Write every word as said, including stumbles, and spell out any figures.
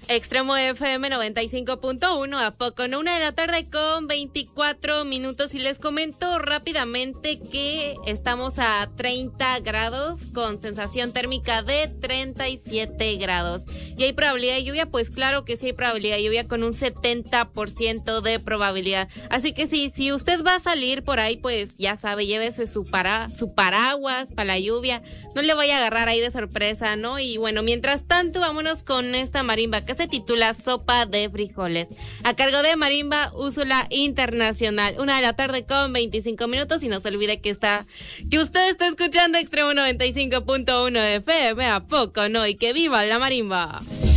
Extremo F M noventa y cinco punto uno, ¿a poco no? Una de la tarde con veinticuatro minutos y les comento rápidamente que estamos a treinta grados con sensación térmica de treinta y siete grados. ¿Y hay probabilidad de lluvia? Pues claro que sí hay probabilidad de lluvia con un setenta por ciento de probabilidad. Así que sí, si usted va a salir por ahí, pues ya sabe, llévese su, para, su paraguas para la lluvia. No le vaya a agarrar ahí de sorpresa, ¿no? Y bueno, mientras tanto, vámonos con esta marimba que se titula Sopa de Frijoles, a cargo de Marimba Úrsula Internacional. Una de la tarde con veinticinco minutos y no se olvide que está, que usted está escuchando Extremo noventa y cinco punto uno F M, ¿a poco no? Y que viva la marimba.